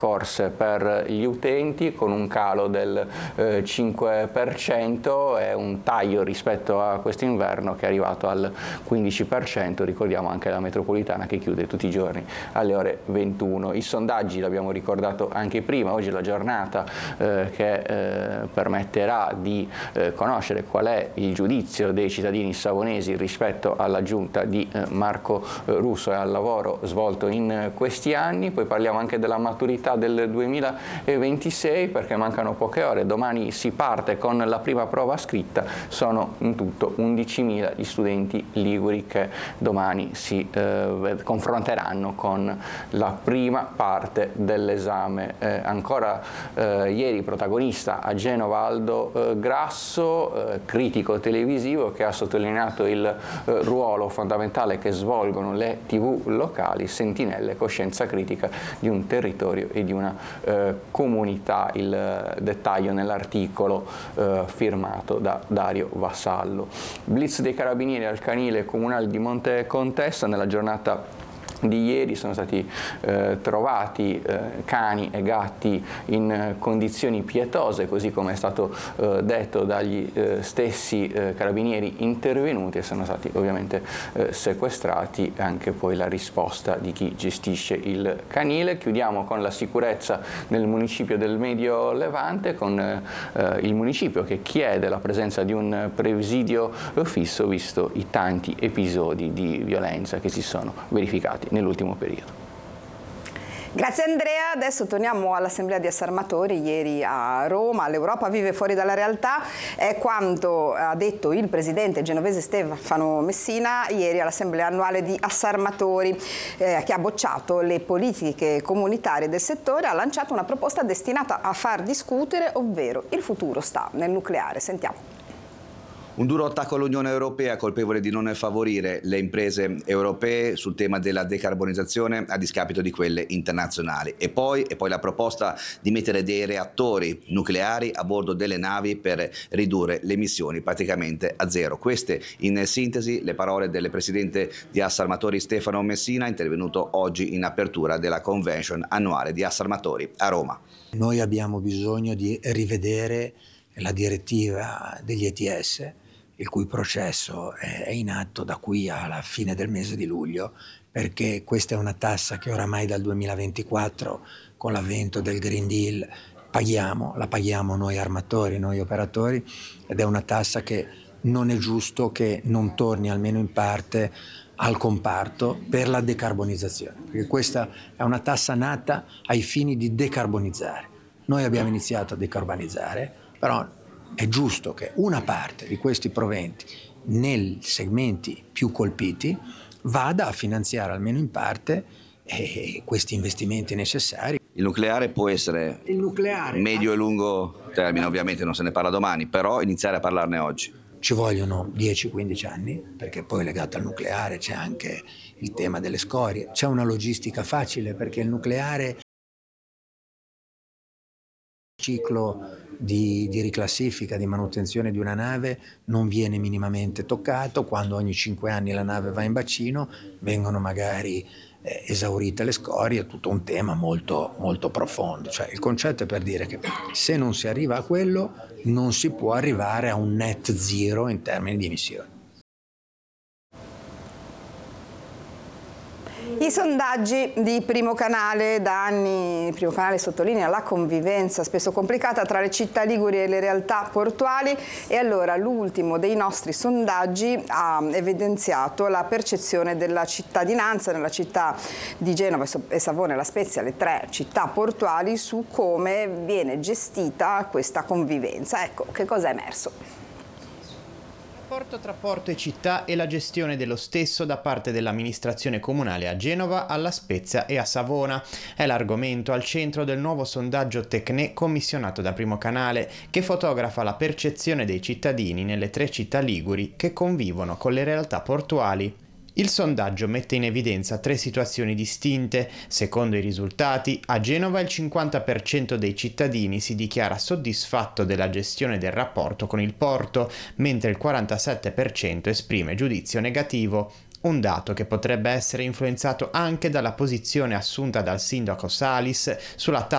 corse per gli utenti con un calo del 5% e un taglio rispetto a quest'inverno che è arrivato al 15%, ricordiamo anche la metropolitana che chiude tutti i giorni alle ore 21. I sondaggi l'abbiamo ricordato anche prima, oggi è la giornata che permetterà di conoscere qual è il giudizio dei cittadini savonesi rispetto alla giunta di Marco Russo e al lavoro svolto in questi anni. Poi parliamo anche della maturità del 2026 perché mancano poche ore, domani si parte con la prima prova scritta, sono in tutto 11.000 gli studenti liguri che domani si confronteranno con la prima parte dell'esame. Ancora ieri protagonista a Genova Aldo Grasso, critico televisivo che ha sottolineato il ruolo fondamentale che svolgono le TV locali, sentinelle, coscienza critica di un territorio e di una comunità, il dettaglio nell'articolo firmato da Dario Vassallo. Blitz dei carabinieri al canile comunale di Monte Contessa. Nella giornata di ieri sono stati trovati cani e gatti in condizioni pietose, così come è stato detto dagli stessi carabinieri intervenuti, e sono stati ovviamente sequestrati, anche poi la risposta di chi gestisce il canile. Chiudiamo con la sicurezza nel municipio del Medio Levante, con il municipio che chiede la presenza di un presidio fisso visto i tanti episodi di violenza che si sono verificati nell'ultimo periodo. Grazie Andrea, adesso torniamo all'Assemblea di Assarmatori. Ieri a Roma l'Europa vive fuori dalla realtà, è quanto ha detto il presidente genovese Stefano Messina ieri all'Assemblea annuale di Assarmatori, che ha bocciato le politiche comunitarie del settore, ha lanciato una proposta destinata a far discutere, ovvero il futuro sta nel nucleare. Sentiamo. Un duro attacco all'Unione Europea, colpevole di non favorire le imprese europee sul tema della decarbonizzazione a discapito di quelle internazionali. E poi la proposta di mettere dei reattori nucleari a bordo delle navi per ridurre le emissioni praticamente a zero. Queste in sintesi le parole del presidente di Assarmatori Stefano Messina, intervenuto oggi in apertura della convention annuale di Assarmatori a Roma. Noi abbiamo bisogno di rivedere la direttiva degli ETS, il cui processo è in atto da qui alla fine del mese di luglio, perché questa è una tassa che oramai dal 2024, con l'avvento del Green Deal, la paghiamo noi armatori, noi operatori, ed è una tassa che non è giusto che non torni almeno in parte al comparto per la decarbonizzazione, perché questa è una tassa nata ai fini di decarbonizzare. Noi abbiamo iniziato a decarbonizzare, però è giusto che una parte di questi proventi nei segmenti più colpiti vada a finanziare almeno in parte questi investimenti necessari. Il nucleare può essere medio e lungo termine, ovviamente non se ne parla domani, però iniziare a parlarne oggi. Ci vogliono 10-15 anni, perché poi legato al nucleare c'è anche il tema delle scorie. C'è una logistica facile, perché il nucleare ciclo di riclassifica, di manutenzione di una nave non viene minimamente toccato. Quando ogni 5 anni la nave va in bacino vengono magari esaurite le scorie, è tutto un tema molto, molto profondo. Cioè, il concetto è per dire che se non si arriva a quello non si può arrivare a un net zero in termini di emissioni. I sondaggi di Primo Canale, da anni Primo Canale sottolinea la convivenza spesso complicata tra le città liguri e le realtà portuali, e allora l'ultimo dei nostri sondaggi ha evidenziato la percezione della cittadinanza nella città di Genova e Savona e La Spezia, le 3 città portuali, su come viene gestita questa convivenza. Ecco, che cosa è emerso? Il rapporto tra porto e città e la gestione dello stesso da parte dell'amministrazione comunale a Genova, alla Spezia e a Savona è l'argomento al centro del nuovo sondaggio Tecne commissionato da Primo Canale, che fotografa la percezione dei cittadini nelle 3 città liguri che convivono con le realtà portuali. Il sondaggio mette in evidenza 3 situazioni distinte. Secondo i risultati, a Genova il 50% dei cittadini si dichiara soddisfatto della gestione del rapporto con il porto, mentre il 47% esprime giudizio negativo. Un dato che potrebbe essere influenzato anche dalla posizione assunta dal sindaco Salis sulla